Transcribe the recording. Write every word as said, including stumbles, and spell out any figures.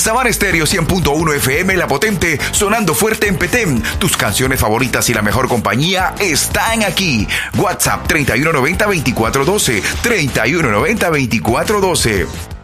Sabana Estéreo cien punto uno F M, La Potente, sonando fuerte en Petén. Tus canciones favoritas y la mejor compañía están aquí. WhatsApp treinta y uno noventa, veinticuatro doce, treinta y uno noventa, veinticuatro doce.